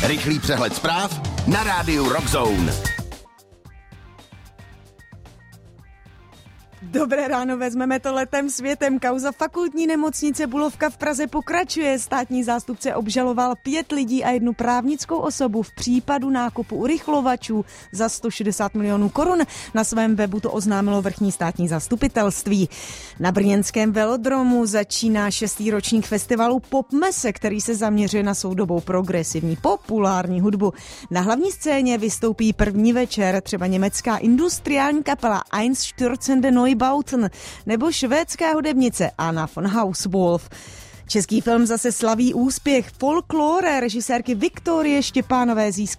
Rychlý přehled zpráv na rádiu Rock Zone. Dobré ráno, vezmeme to letem světem. Kauza fakultní nemocnice Bulovka v Praze pokračuje. Státní zástupce obžaloval 5 lidí a 1 právnickou osobu v případu nákupu urychlovačů za 160 milionů korun. Na svém webu to oznámilo vrchní státní zastupitelství. Na brněnském velodromu začíná 6. ročník festivalu Popmese, který se zaměřuje na soudobou progresivní populární hudbu. Na hlavní scéně vystoupí první večer třeba německá industriální kapela Einstürzende Neubauten nebo švédská hudebnice Anna von Hauswolf. Český film zase slaví úspěch. Folklore režisérky Viktorie Štěpánové získal